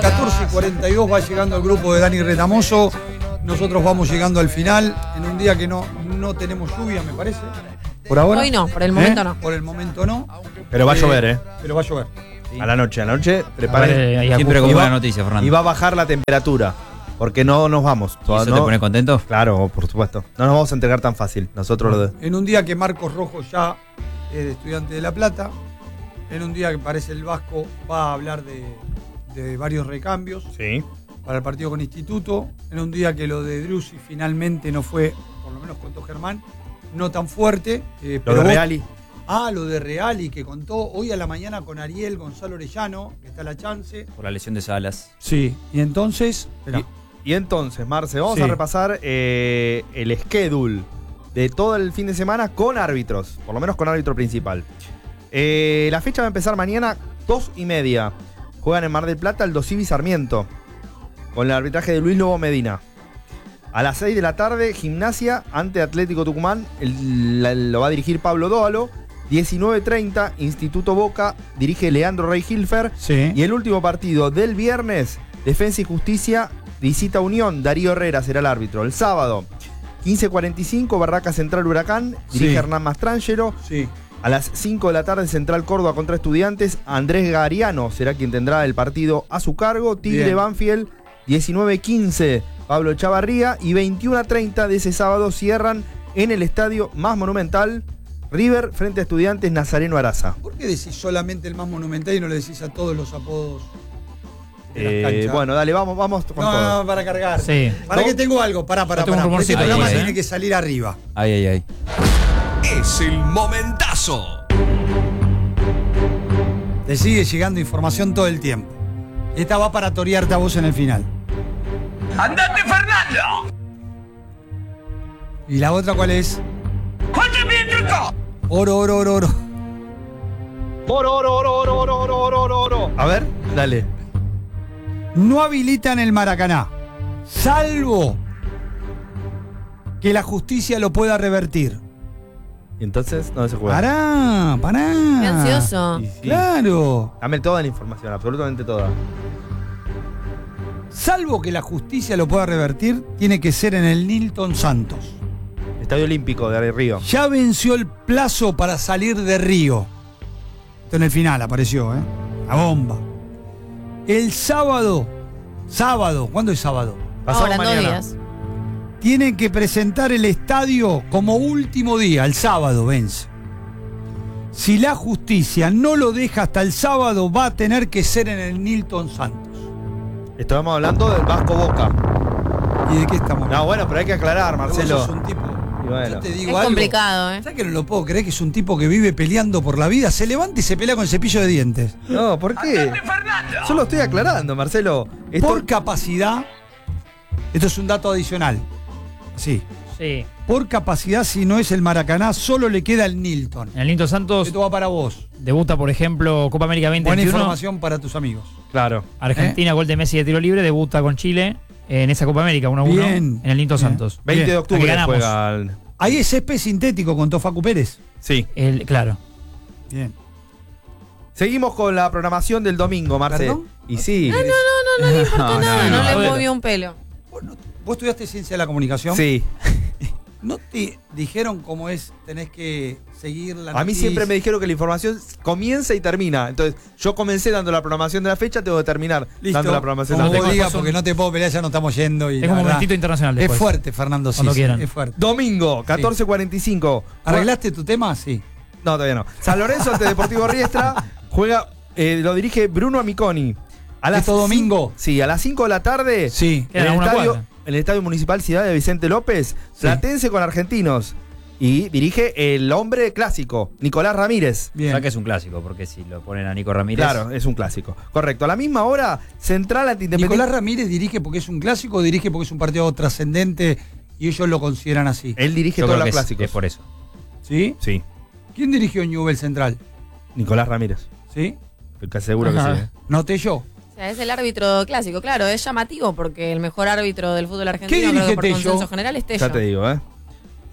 14:42 va llegando el grupo de Dani Retamoso. Nosotros vamos llegando al final en un día que no tenemos lluvia, me parece. Por ahora. Hoy no, por el momento no. Por el momento no. Pero va a llover, Pero va a llover. Sí. A la noche, preparen. Siempre con buena noticia, Fernando. Y va a bajar la temperatura. Porque no nos vamos. ¿Y eso te pone contento? Claro, por supuesto. No nos vamos a entregar tan fácil. Nosotros En un día que Marcos Rojo ya es de Estudiante de La Plata. En un día que parece el Vasco va a hablar de varios recambios. Sí. Para el partido con Instituto. En un día que lo de Driussi finalmente no fue, por lo menos contó Germán, no tan fuerte. Lo de Reali. Lo de Reali que contó hoy a la mañana con Ariel Gonzalo Orellano, que está a la chance. Por la lesión de Salas. Sí. Y entonces. Y entonces, Marce, vamos a repasar el schedule de todo el fin de semana con árbitros. Por lo menos con árbitro principal. La fecha va a empezar mañana 2:30. Juegan en Mar del Plata el Dosivi Sarmiento. Con el arbitraje de Luis Lobo Medina. A las 6 de la tarde, Gimnasia ante Atlético Tucumán. Lo va a dirigir Pablo Dóvalo. 19:30, Instituto Boca. Dirige Leandro Rey Hilfer. Sí. Y el último partido del viernes, Defensa y Justicia visita Unión. Darío Herrera será el árbitro. El sábado, 15:45, Barraca Central Huracán. Dirige Hernán Mastrangelo. Sí. A las 5 de la tarde, Central Córdoba contra Estudiantes. Andrés Gariano será quien tendrá el partido a su cargo. Tigre Banfield. 19:15, Pablo Chavarría. Y 21:30 de ese sábado cierran en el estadio más monumental, River frente a Estudiantes, Nazareno Araza. ¿Por qué decís solamente el más monumental y no le decís a todos los apodos de las canchas? Bueno, dale, vamos con todo. No, para cargar. Sí. Para que tengo algo, para. Este programa tiene que salir arriba. Ay. Es el momentazo. Te sigue llegando información todo el tiempo. Esta va para torearte a vos en el final. ¡Andate, Fernando! ¿Y la otra cuál es? ¡Juanse bien rico! Oro. Oro. A ver, dale. No habilitan el Maracaná, salvo que la justicia lo pueda revertir. ¿Y entonces dónde se juega? Pará. Qué ansioso. Sí. Claro. Dame toda la información, absolutamente toda. Salvo que la justicia lo pueda revertir, tiene que ser en el Nilton Santos. Estadio Olímpico de Río. Ya venció el plazo para salir de Río. Esto en el final apareció, la bomba. El sábado, ¿cuándo es sábado? Pasado Ahora, en 2 mañana. días. Tienen que presentar el estadio como último día, el sábado vence. Si la justicia no lo deja hasta el sábado, va a tener que ser en el Nilton Santos. Estamos hablando del Vasco Boca. ¿Y de qué estamos hablando? No, bueno, pero hay que aclarar, Marcelo. Vos sos un tipo. Y bueno. Yo te digo Es algo. complicado, ¿Sabes que no lo puedo creer? Que es un tipo que vive peleando por la vida. Se levanta y se pelea con el cepillo de dientes. No, ¿por qué? Solo estoy aclarando, Marcelo. Por capacidad. Esto es un dato adicional. Sí. Por capacidad, si no es el Maracaná, solo le queda el Nilton. En el Nilton Santos Esto va para vos. debuta, por ejemplo, Copa América Buena 2021. información para tus amigos. Claro. Argentina, gol de Messi de tiro libre, debuta con Chile en esa Copa América 1-1 Bien. en el Nilton Santos. 20 de Aquí octubre ganamos. juega el... Ahí es césped sintético, contó Facu Pérez. Sí. Claro. Bien. Seguimos con la programación del domingo, Marce. ¿Perdón? Y sí. No le importa nada, no le movió un pelo. ¿Vos estudiaste Ciencia de la Comunicación? Sí. ¿No te dijeron cómo es? Tenés que seguir la A mí noticia? siempre me dijeron que la información comienza y termina. Entonces, yo comencé dando la programación de la fecha, tengo que terminar dando la programación de Como la vos fecha. digas, porque no te puedo pelear, ya no estamos yendo. Y Tengo la un verdad, momentito internacional después. es fuerte, Fernando, sí. Cuando quieran. Es fuerte. Domingo, 14:45. ¿Arreglaste tu tema? Sí. No, todavía no. San Lorenzo ante Deportivo Riestra juega, lo dirige Bruno Amiconi. ¿Esto domingo? Sí, a las 5 de la tarde. Sí. Queda una cuadra. En el Estadio Municipal Ciudad de Vicente López, Platense con Argentinos. Y dirige el hombre clásico, Nicolás Ramírez. Bien. O sea que es un clásico, porque si lo ponen a Nico Ramírez. Claro, es un clásico. Correcto. A la misma hora, Central ante Independiente. ¿Nicolás Ramírez dirige porque es un clásico o dirige porque es un partido trascendente y ellos lo consideran así? Él dirige Yo todos creo los que clásicos. es por eso. ¿Sí? Sí. ¿Quién dirigió Newell Central? Nicolás Ramírez. ¿Sí? Estoy casi seguro que sí. Noté yo. O sea, es el árbitro clásico, claro, es llamativo porque el mejor árbitro del fútbol argentino, ¿Qué creo que dirige por Tello? consenso general, es Tello. Ya te digo,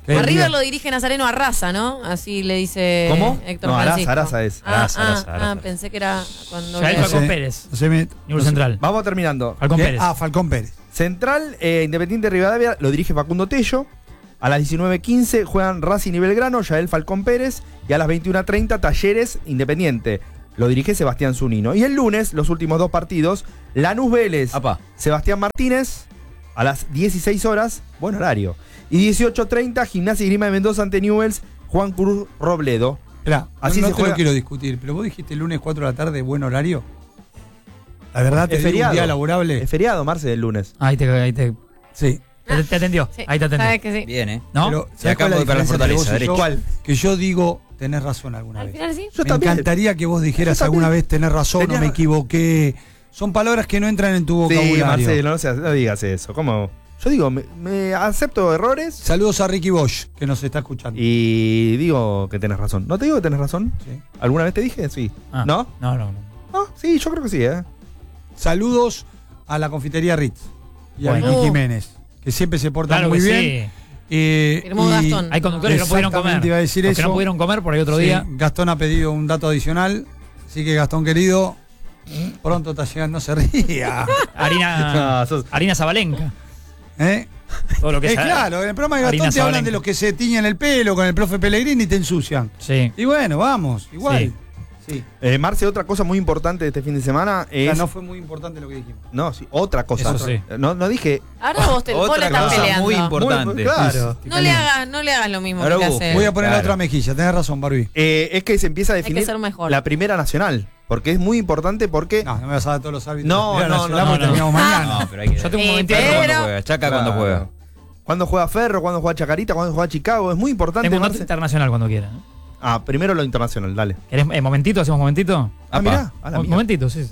Que A el River día- lo dirige Nazareno Arraza, ¿no? Así le dice ¿Cómo? Héctor No, Francisco. Araza es. Araza. Pensé que era cuando... Ya le- el Falcón sé. Pérez, No sé, nivel central. Vamos terminando. Falcón ¿Qué? Pérez. Ah, Falcón Pérez. Central, Independiente Rivadavia lo dirige Facundo Tello. A las 19:15 juegan Racing y Belgrano, Yael Falcón Pérez. Y a las 21:30 Talleres Independiente. Lo dirige Sebastián Zunino. Y el lunes, los últimos dos partidos, Lanús Vélez, Apa. Sebastián Martínez, a las 16 horas, buen horario. Y 18:30, Gimnasia y Grima de Mendoza ante Newell's, Juan Cruz Robledo. Esperá, Así no se te juega. lo quiero discutir, pero vos dijiste el lunes 4 de la tarde, buen horario. La verdad, te Es digo, un feriado. día laborable. Es feriado, Marce, del lunes. Ahí te Sí. atendió. Sí, Ahí te atendió. sabes que sí. Bien, ¿eh? ¿No? Pero, Y ¿sabés acá cuál es la voy para la diferencia entre vos fortaleza, y yo? derecha. Que yo digo, tenés razón alguna Al vez. final sí. Yo Me también. encantaría que vos dijeras Yo también. alguna vez, tenés razón, Tenía- no me equivoqué. Son palabras que no entran en tu Sí, vocabulario. Marcelo, no digas eso. ¿Cómo? Yo digo, me acepto errores Saludos a Ricky Bosch, que nos está escuchando. y digo que tenés razón. ¿No te digo que tenés razón? Sí. ¿Alguna vez te dije? Sí. Ah, ¿No? No. No, sí, yo creo que sí, ¿eh? Saludos a la confitería Ritz y a Bueno. Vicky Jiménez, que siempre se portan Claro muy que bien. sí. Firmó Gastón. Hay conductores que no pudieron comer. Exactamente, iba a decir Los que eso. no pudieron comer por ahí otro Sí, día. Gastón ha pedido un dato adicional, así que Gastón querido, pronto está llegando, no se ría. Harina, No, sos- harina Zabalenka. ¿Eh? Todo lo que sea. Claro, en el programa de Harina Gastón te hablan Zabalenka. de los que se tiñen el pelo con el profe Pellegrini y te ensucian. Sí. Y bueno, vamos, igual. Sí. Sí. Marce, otra cosa muy importante de este fin de semana O sea, es. no fue muy importante lo que dijimos. No, sí, otra cosa. Eso sí. No dije. Ahora vos le Otra estás cosa peleando. muy importante. Muy- claro. No le hagas lo mismo Ahora que vos. haces. Voy a poner la Claro. otra mejilla, tenés razón, Barbie. Es que se empieza a Hay que definir ser mejor. la primera nacional. Porque es muy importante porque. No, no me vas a dar todos los árbitros. No, Mira, no, Nacional, no, porque no. terminamos mañana. No, pero hay que. Yo tengo un momentito. Pero- ¿Cuándo juega? Chaca cuando Claro. juega. Cuando juega Ferro, cuando juega Chacarita, cuando juega Chicago. Es muy importante. Tengo un dato Marce. internacional cuando quieran. Ah, primero lo internacional, dale. ¿Querés momentito? ¿Hacemos momentito? Ah, Apa. mirá. A la mía. Momentito, sí.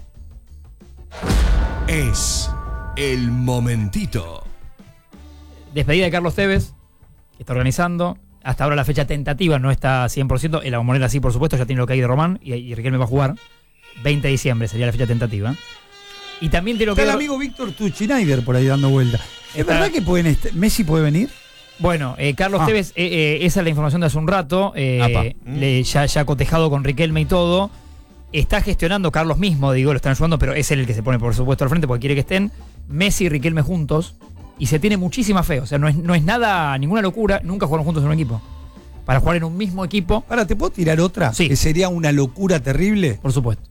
Es el momentito. Despedida de Carlos Tevez, que está organizando. Hasta ahora la fecha tentativa no está 100%. El Bombonera sí, por supuesto, ya tiene lo que hay de Román y Riquelme va a jugar. 20 de diciembre sería la fecha tentativa. Y también tiene lo que Está el hay. amigo Víctor Tuchinaider por ahí dando vuelta. ¿Es Está- verdad que Messi puede venir? Bueno, Carlos Ah. Tevez, esa es la información de hace un rato. Apa. Ya ha cotejado con Riquelme y todo. Está gestionando Carlos mismo, digo, lo están ayudando, pero es él el que se pone, por supuesto, al frente porque quiere que estén Messi y Riquelme juntos. Y se tiene muchísima fe. O sea, no es nada, ninguna locura. Nunca jugaron juntos en un equipo. Para jugar en un mismo equipo, Ahora, ¿te puedo tirar otra? Sí. Que sería una locura terrible. por supuesto.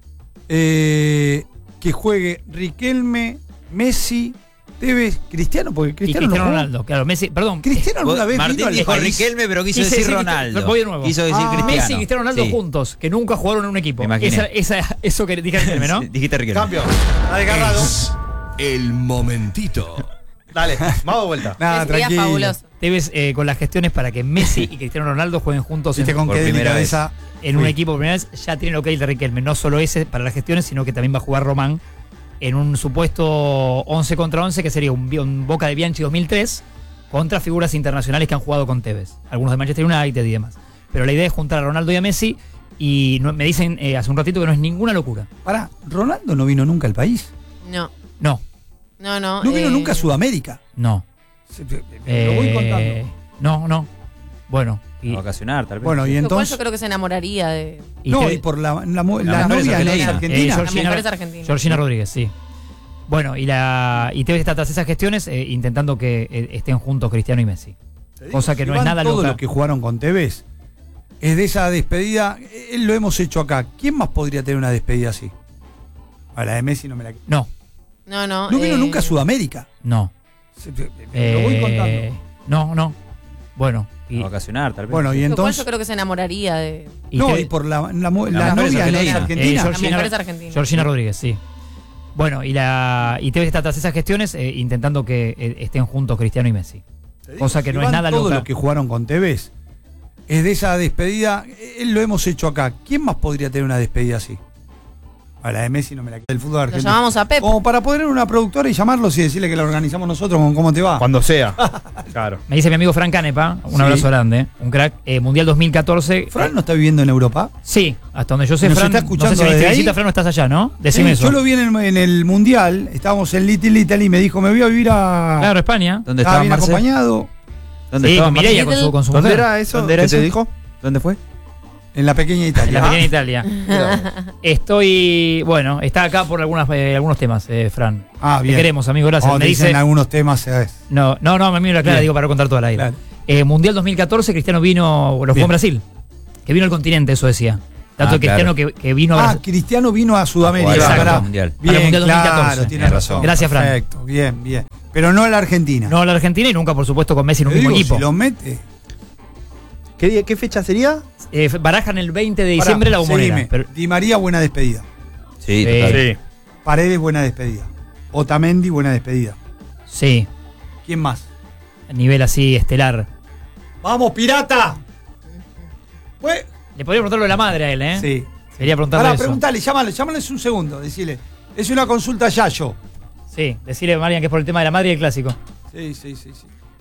Que juegue Riquelme, Messi, Tevez, Cristiano, porque Y Cristiano, Cristiano no jugó. Ronaldo, claro, Messi, perdón. Cristiano alguna vez Martín vino al dijo país. Riquelme, pero quiso Quise decir decir Ronaldo. voy de nuevo. Quiso decir Ah. Cristiano. Messi y Cristiano Ronaldo Sí. juntos, que nunca jugaron en un equipo. Me imaginé. Eso que dije Riquelme, ¿no? Sí, dijiste Riquelme. Cambio. Está desgarrado. Es el momentito. Dale, vamos de vuelta. Nada, Sería tranquilo. fabuloso. Tevez con las gestiones para que Messi y Cristiano Ronaldo jueguen juntos Viste con por qué primera delicadeza. en un fui. equipo por primera vez. Ya tiene lo que hay de Riquelme. No solo ese para las gestiones, sino que también va a jugar Román en un supuesto 11 contra 11, que sería un Boca de Bianchi 2003, contra figuras internacionales que han jugado con Tevez. Algunos de Manchester United y demás. Pero la idea es juntar a Ronaldo y a Messi. Y me dicen hace un ratito que no es ninguna locura. Pará, Ronaldo no vino nunca al país. No, No, no. No vino nunca a Sudamérica. no. Lo voy contando. No. Bueno. A vacacionar, tal vez. Bueno, y Lo cual entonces. yo creo que se enamoraría de No, Tevez- y por la La novia mujer es no es argentina. argentina. la mujer es argentina. Georgina Rodríguez, sí. Bueno, y Tevez está tras esas gestiones intentando que estén juntos Cristiano y Messi. Cosa que Si no es van nada todos loca. los que jugaron con Tevez. Es de esa despedida. Lo hemos hecho acá. ¿Quién más podría tener una despedida así? A la de Messi no me la. No, No. No vino nunca a Sudamérica. no. Lo voy contando. No. Bueno, A vacacionar, tal vez. Bueno, y Lo cual entonces. yo creo que se enamoraría de No, Tevez- y por la mujer es novia no es argentina. argentina. la mujer es argentina. Georgina Rodríguez, sí. Bueno, y Tevez está tras esas gestiones intentando que estén juntos Cristiano y Messi. Cosa que Si no es van nada todos loca. los que jugaron con Tevez. Es de esa despedida. Lo hemos hecho acá. ¿Quién más podría tener una despedida así? A la de Messi no me la queda. El fútbol Lo argentino. llamamos a Pep. Como para poner una productora y llamarlos y decirle que la organizamos nosotros con cómo te va. Cuando sea. Claro. Me dice mi amigo Fran Canepa, un Sí. abrazo grande, un crack. Mundial 2014. ¿Fran no está viviendo en Europa? Sí, hasta donde yo sé, ¿Nos Fran. está escuchando no sé si desde viniste de ahí? visita, Fran, no estás allá, ¿no? Decime Sí, eso. yo lo vi en el Mundial. Estábamos en Little Italy y me dijo, me voy a vivir a. Claro, España. ¿Dónde Estaba estaba bien Marce? acompañado. ¿Dónde Sí, estaba con Mireia con Little? su ¿Dónde mujer. era eso? ¿Dónde era ¿Qué te eso? dijo? ¿Dónde fue? En la pequeña En Italia. la pequeña Italia. Bueno, está acá por algunos temas, Fran. Ah, bien. Te queremos, amigo, gracias. Cuando Me te dicen dice, algunos temas, ¿sabes? no, a mí me la clara, Bien. digo, para contar toda la aire. Claro. Mundial 2014, Cristiano vino, lo jugó Bien. en Brasil. Que vino al continente, eso decía. Tanto Ah, Cristiano claro. que vino a Ah, Brasil. Cristiano vino a Sudamérica. Exacto. Para- Mundial. Para Bien, el Mundial 2014. claro, tiene Tienes razón. razón. Gracias, Fran. Perfecto, bien, bien. Pero no a la Argentina. No a la Argentina y nunca, por supuesto, con Messi en un Te mismo digo, equipo. si lo mete. ¿Qué fecha sería? Barajan el 20 de diciembre Pará, la Bombonera. seguime. Pero- Di María, buena despedida. Sí, Sí. total. Paredes, buena despedida. Otamendi, buena despedida. sí, ¿Quién más? a nivel así estelar. ¡Vamos, pirata! Pues, Le podría preguntarlo de la madre a él, ¿eh? sí. Quería preguntarle Ahora, eso. preguntale, llámale un segundo, decile. Es una consulta Yayo. Sí, decirle a Marian que es por el tema de la madre y el clásico. Sí.